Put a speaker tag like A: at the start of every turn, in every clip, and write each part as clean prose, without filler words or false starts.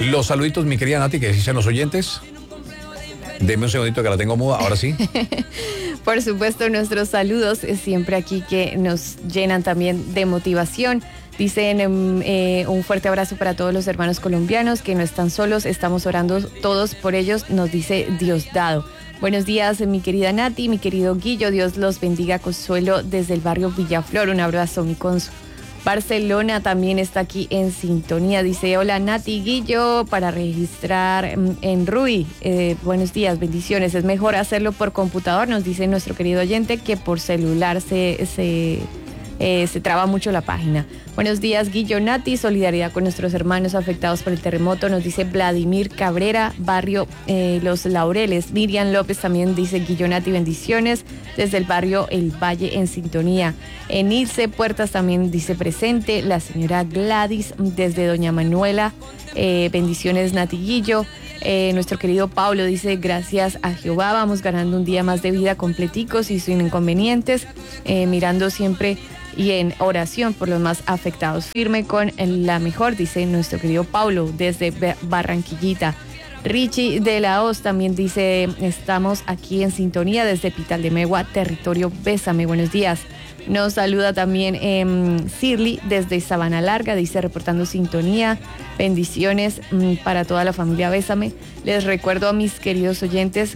A: Los saluditos, mi querida Nati, que dicen los oyentes. Deme un segundito que la tengo muda, ahora sí.
B: Por supuesto, nuestros saludos siempre aquí que nos llenan también de motivación. Dicen un fuerte abrazo para todos los hermanos colombianos que no están solos, estamos orando todos por ellos, nos dice Diosdado. Buenos días, mi querida Nati, mi querido Guillo, Dios los bendiga, Consuelo desde el barrio Villaflor, un abrazo, mi Consu. Barcelona también está aquí en sintonía, dice hola Nati, Guillo, para registrar en RUI, buenos días, bendiciones, es mejor hacerlo por computador, nos dice nuestro querido oyente, que por celular se traba mucho la página. Buenos días, Guillo, Nati, solidaridad con nuestros hermanos afectados por el terremoto, nos dice Vladimir Cabrera, barrio Los Laureles. Miriam López también dice Guillo, Nati, bendiciones desde el barrio El Valle en sintonía. Enilce Puertas también dice presente. La señora Gladys desde Doña Manuela, bendiciones, Nati, Guillo. Nuestro querido Pablo dice gracias a Jehová, vamos ganando un día más de vida completicos y sin inconvenientes, mirando siempre y en oración por los más afectados. Firme con la mejor, dice nuestro querido Pablo desde Barranquillita. Richie de la Hoz también dice estamos aquí en sintonía desde Pital de Megua, territorio Bésame, buenos días. Nos saluda también Shirley desde Sabana Larga, dice reportando sintonía, bendiciones para toda la familia Bésame. Les recuerdo a mis queridos oyentes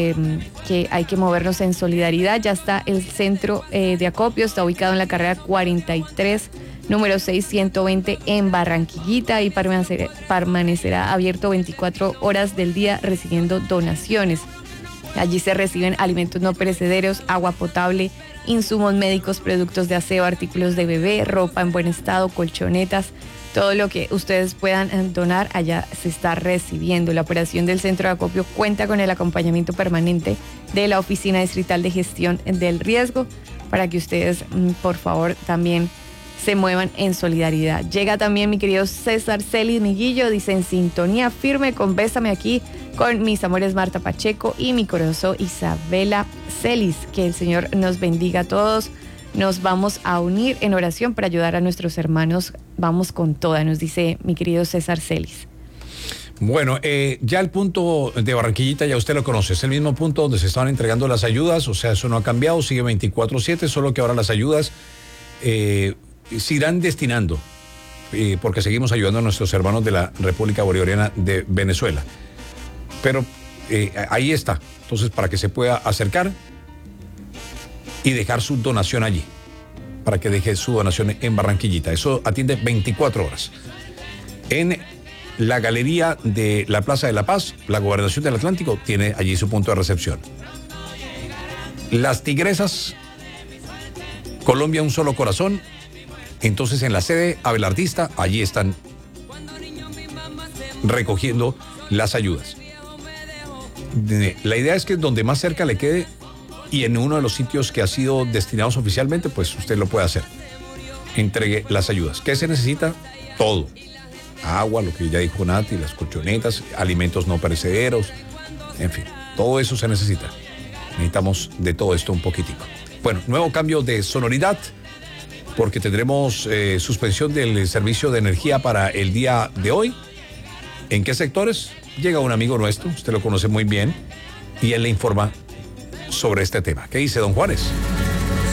B: que hay que movernos en solidaridad. Ya está el centro de acopio, está ubicado en la carrera 43, número 6120 en Barranquillita y permanecerá abierto 24 horas del día recibiendo donaciones. Allí se reciben alimentos no perecederos, agua potable, insumos médicos, productos de aseo, artículos de bebé, ropa en buen estado, colchonetas, todo lo que ustedes puedan donar allá se está recibiendo. La operación del centro de acopio cuenta con el acompañamiento permanente de la Oficina Distrital de Gestión del Riesgo para que ustedes, por favor, también se muevan en solidaridad. Llega también mi querido César Celis Miguillo, dice en sintonía firme con Bésame aquí con mis amores Marta Pacheco y mi corazón Isabela Celis. Que el Señor nos bendiga a todos. Nos vamos a unir en oración para ayudar a nuestros hermanos. Vamos con toda, nos dice mi querido César Celis.
A: Bueno, ya el punto de Barranquillita ya usted lo conoce, es el mismo punto donde se estaban entregando las ayudas, o sea, eso no ha cambiado, sigue 24/7, solo que ahora las ayudas se irán destinando, porque seguimos ayudando a nuestros hermanos de la República Bolivariana de Venezuela. Pero ahí está, entonces para que se pueda acercar y dejar su donación allí, para que deje su donación en Barranquillita. Eso atiende 24 horas. En la galería de la Plaza de la Paz, la Gobernación del Atlántico tiene allí su punto de recepción. Las Tigresas, Colombia un solo corazón, entonces en la sede abelardista, allí están recogiendo las ayudas. La idea es que donde más cerca le quede y en uno de los sitios que ha sido destinados oficialmente, pues usted lo puede hacer. Entregue las ayudas. ¿Qué se necesita? Todo. Agua, lo que ya dijo Nati, las colchonetas, alimentos no perecederos, en fin, todo eso se necesita. Necesitamos de todo esto un poquitico. Bueno, nuevo cambio de sonoridad, porque tendremos suspensión del servicio de energía para el día de hoy. ¿En qué sectores? Llega un amigo nuestro, usted lo conoce muy bien, y él le informa sobre este tema. ¿Qué dice don Juárez?